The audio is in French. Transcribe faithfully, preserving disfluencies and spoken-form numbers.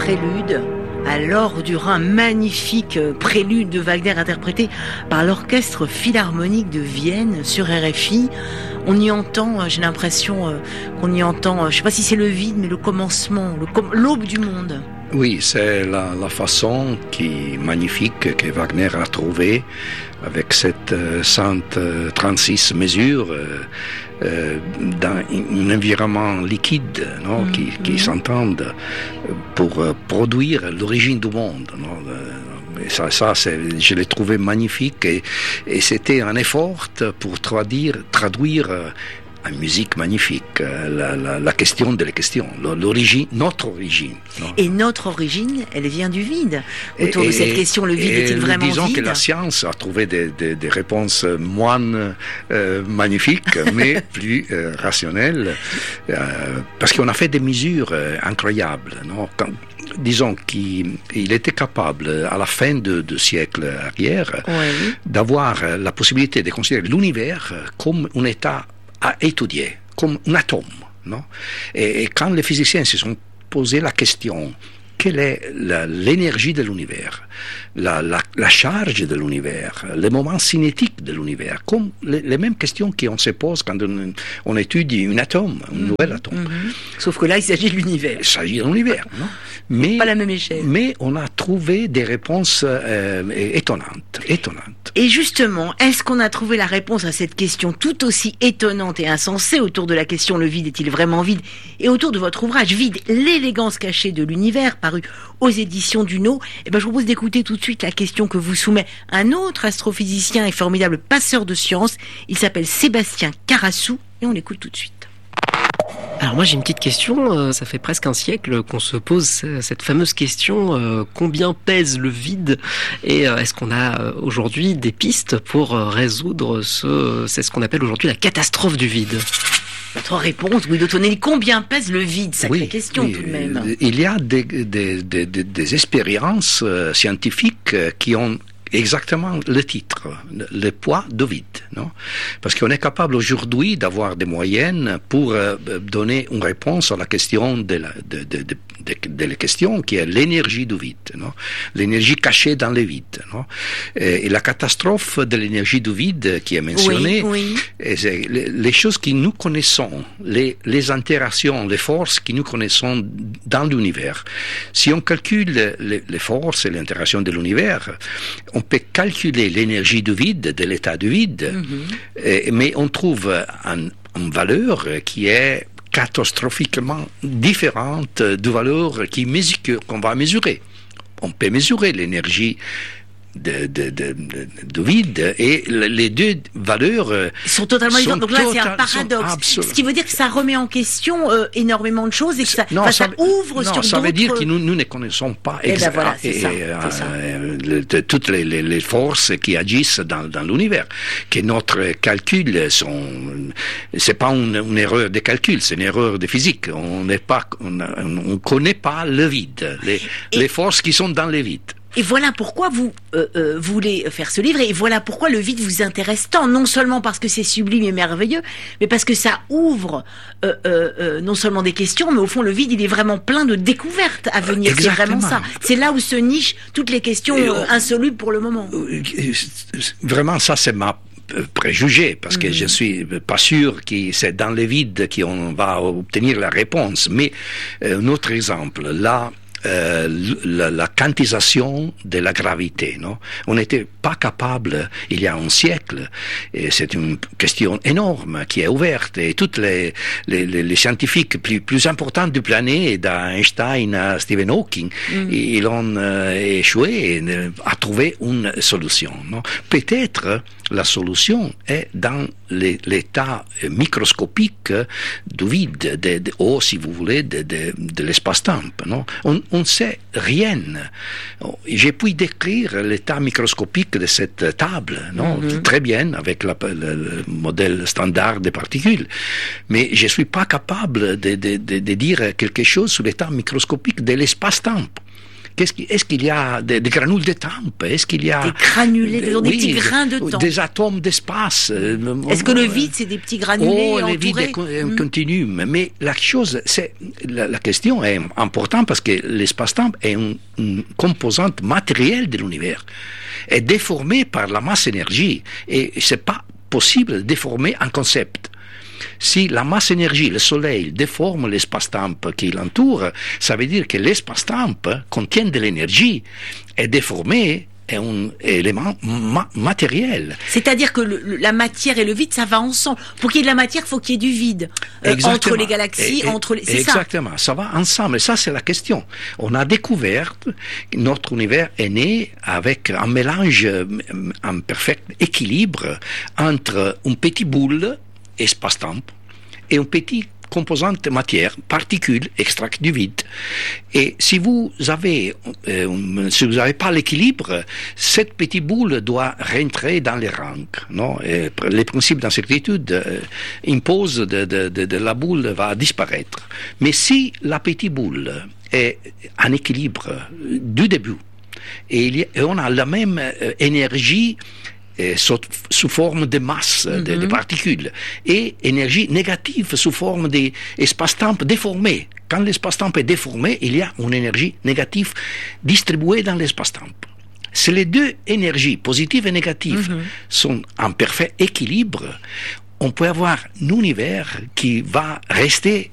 prélude à l'or du Rhin, magnifique prélude de Wagner interprété par l'Orchestre Philharmonique de Vienne sur R F I. On y entend, j'ai l'impression qu'on y entend, je ne sais pas si c'est le vide, mais le commencement, le com- l'aube du monde. Oui, c'est la, la façon qui magnifique que Wagner a trouvée avec cette euh, cent trente-six mesures euh, euh, dans un environnement liquide, non, mmh, qui, qui mmh. s'entendent pour euh, produire l'origine du monde. Non, et ça, ça c'est, je l'ai trouvé magnifique et, et c'était un effort pour traduire, traduire euh, en musique magnifique, la, la, la question de la question, l'origine, notre origine. Non? Et notre origine, elle vient du vide. Autour et, de cette et, question, le vide est-il vraiment disons vide? Disons que la science a trouvé des, des, des réponses moins euh, magnifiques, mais plus euh, rationnelles, euh, parce qu'on a fait des mesures euh, incroyables. Non? Quand, disons qu'il il était capable, à la fin de, de siècle arrière, oui. d'avoir la possibilité de considérer l'univers comme un état à étudier, comme un atome. Non? Et, et quand les physiciens se sont posé la question, quelle est la, l'énergie de l'univers, la, la, la charge de l'univers, le moment cinétique de l'univers, comme les, les mêmes questions qu'on se pose quand on, on étudie un atome, un mmh, nouvel atome. Mmh. Sauf que là, il s'agit de l'univers. Il s'agit de l'univers, non? Mais, pas la même échelle. Mais on a trouvé des réponses euh, étonnantes, étonnantes. Et justement, est-ce qu'on a trouvé la réponse à cette question tout aussi étonnante et insensée autour de la question « Le vide est-il vraiment vide ?» et autour de votre ouvrage « Vide, l'élégance cachée de l'univers » paru aux éditions Duno. Et ben, je vous propose d'écouter tout de suite la question que vous soumet un autre astrophysicien et formidable passeur de science. Il s'appelle Sébastien Carassou et on l'écoute tout de suite. Alors moi j'ai une petite question, ça fait presque un siècle qu'on se pose cette fameuse question, euh, combien pèse le vide et euh, est-ce qu'on a aujourd'hui des pistes pour résoudre ce, c'est ce qu'on appelle aujourd'hui la catastrophe du vide? Votre réponse, Guido Tonelli, combien pèse le vide? Sacrée oui, question oui, tout de même. Il y a des, des, des, des, des expériences scientifiques qui ont exactement le titre, le poids de vide, non? Parce qu'on est capable aujourd'hui d'avoir des moyennes pour euh, donner une réponse à la question de la, de, de, de, de, de la question qui est l'énergie du vide, non? L'énergie cachée dans le vide, non? Et, et la catastrophe de l'énergie du vide qui est mentionnée, oui, oui. Et c'est les, les choses que nous connaissons, les, les interactions, les forces que nous connaissons dans l'univers. Si on calcule les, les forces et les interactions de l'univers, on peut calculer l'énergie du vide, de l'état du vide, mm-hmm. et, mais on trouve une, une valeur qui est catastrophiquement différente de valeur qui mesure, qu'on va mesurer. On peut mesurer l'énergie de, de, de, de, de vide et les deux valeurs Ils sont totalement différentes. Donc là, total, c'est un paradoxe. Ce qui veut dire que ça remet en question euh, énormément de choses et que ça, non, ça, ça, ça ouvre non, sur ça d'autres... veut dire que nous, nous ne connaissons pas exa- ben voilà, c'est et, ça, euh, c'est ça. Euh, le, de, toutes les, les, les forces qui agissent dans, dans l'univers. Que notre calcul sont, c'est pas une, une erreur de calcul, c'est une erreur de physique. On n'est pas, on ne connaît pas le vide, les, et, les forces qui sont dans le vide. Et voilà pourquoi vous euh, euh, voulez faire ce livre, et voilà pourquoi le vide vous intéresse tant, non seulement parce que c'est sublime et merveilleux, mais parce que ça ouvre euh, euh, non seulement des questions, mais au fond le vide il est vraiment plein de découvertes à venir. Exactement. C'est vraiment ça. C'est là où se nichent toutes les questions euh, insolubles pour le moment. Vraiment, ça c'est ma préjugé, parce que mmh. je suis pas sûr que c'est dans le vide qu'on va obtenir la réponse. Mais euh, un autre exemple, là, Euh, la, la quantisation de la gravité, non? On n'était pas capable, il y a un siècle, et c'est une question énorme qui est ouverte, et tous les, les, les scientifiques plus, plus importants du planète, d'Einstein à Stephen Hawking, mm. ils ont euh, échoué à trouver une solution, non? Peut-être la solution est dans les, l'état microscopique du vide, de, de, ou si vous voulez, de, de, de l'espace-temps, non? On, on ne sait rien. J'ai pu décrire l'état microscopique de cette table, non? Mm-hmm. Très bien, avec la, le, le modèle standard des particules. Mais je ne suis pas capable de, de, de, de dire quelque chose sur l'état microscopique de l'espace-temps. qu'est-ce qui, est-ce qu'il y a des, des granules de temps? Est-ce qu'il y a des granulés, des, oui, des petits grains de temps? Des atomes d'espace. Est-ce que le vide, c'est des petits granulés oh, entourés? Le vide est un mmh. continuum. Mais la chose, c'est la, la question est importante parce que l'espace-temps est une, une composante matérielle de l'univers, est déformée par la masse-énergie, et c'est pas possible de déformer un concept. Si la masse-énergie, le Soleil, déforme l'espace-temps qui l'entoure, ça veut dire que l'espace-temps contient de l'énergie, est déformé, est un élément ma- matériel. C'est-à-dire que le, la matière et le vide, ça va ensemble. Pour qu'il y ait de la matière, il faut qu'il y ait du vide. Euh, entre les galaxies, et, et, entre les... C'est exactement, ça. ça va ensemble. Et ça, c'est la question. On a découvert que notre univers est né avec un mélange, un parfait équilibre entre une petite boule, espace-temps, et une petite composante matière, particules extraites du vide. Et si vous avez, euh, si vous n'avez pas l'équilibre, cette petite boule doit rentrer dans les rangs, non? Et les principes d'incertitude euh, imposent de, de, de, de la boule va disparaître. Mais si la petite boule est en équilibre du début, et, il y a, et on a la même euh, énergie Sous, sous forme de masse, mm-hmm. de, de particules, et énergie négative sous forme d'espace-temps déformé. Quand l'espace-temps est déformé, il y a une énergie négative distribuée dans l'espace-temps. Si les deux énergies, positives et négatives, mm-hmm. sont en parfait équilibre, on peut avoir un univers qui va rester